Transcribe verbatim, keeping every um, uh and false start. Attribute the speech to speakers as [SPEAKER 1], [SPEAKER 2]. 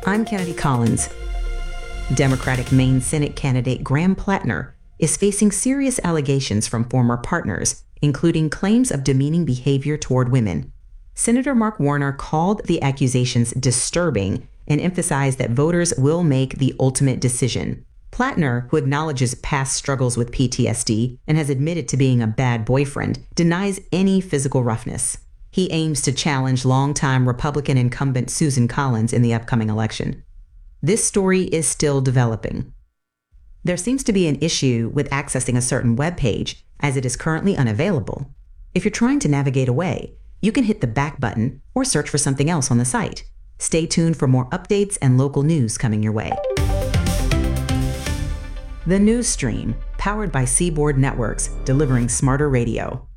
[SPEAKER 1] I'm Kennedy Collins. Democratic Maine Senate candidate Graham Plattner is facing serious allegations from former partners, including claims of demeaning behavior toward women. Senator Mark Warner called the accusations disturbing and emphasized that voters will make the ultimate decision. Plattner, who acknowledges past struggles with P T S D and has admitted to being a bad boyfriend, denies any physical roughness. He aims to challenge longtime Republican incumbent Susan Collins in the upcoming election. This story is still developing. There seems to be an issue with accessing a certain web page, as it is currently unavailable. If you're trying to navigate away, you can hit the back button or search for something else on the site. Stay tuned for more updates and local news coming your way. The News Stream, powered by Seaboard Networks, delivering smarter radio.